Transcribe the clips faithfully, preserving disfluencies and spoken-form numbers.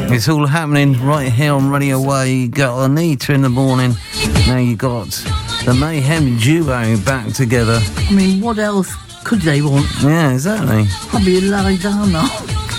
It's all happening right here on Radio Way. You got Anita in the morning. Now you got the Mayhem duo back together. I mean, what else could they want? Yeah, exactly. Probably lie down now.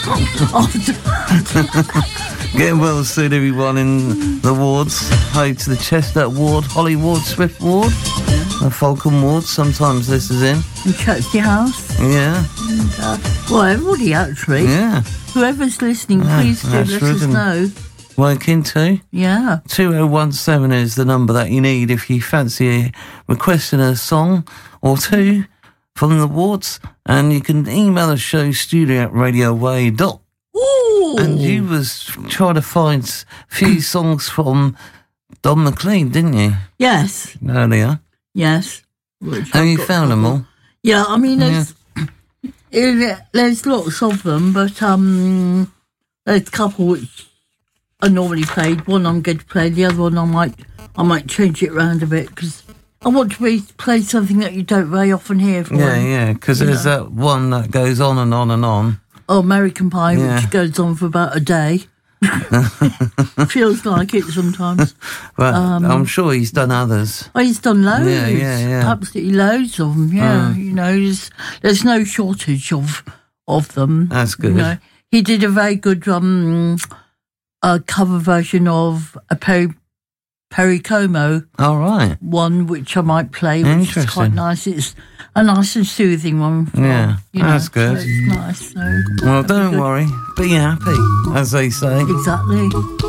Getting well soon, everyone in the wards. Hey to the Chestnut ward, Holly ward, Swift ward, yeah. The Falcon ward. Sometimes this is in. And Churchy House. Yeah. And, uh, well, everybody actually. Yeah. Whoever's listening, yeah, please do let us know. Woking too. Yeah. two oh one seven is the number that you need if you fancy requesting a song or two from the wards. And you can email the show studio at radio way dot com. Ooh. And you was trying to find a few songs from Don McLean, didn't you? Yes. Earlier. Yes. Have you found them all? Yeah, I mean, there's, yeah. it, there's lots of them, but um, there's a couple which I normally played. One I'm going to play, the other one I might I might change it around a bit because I want to be, play something that you don't very often hear from. Yeah, yeah, because there's know. that one that goes on and on and on. Oh, American Pie, yeah. which goes on for about a day. Feels like it sometimes. Well, um, I'm sure he's done others. Oh, he's done loads. Yeah, yeah, yeah. Absolutely loads of them, yeah. Uh, you know, there's, there's no shortage of of them. That's good. You know. He did a very good um, uh, cover version of a Perry, Perry Como. All right. One, which I might play, which is quite nice. It's a nice and soothing one. For, yeah, you know, that's good. So it's nice. So well, don't worry. Be happy, as they say. Exactly.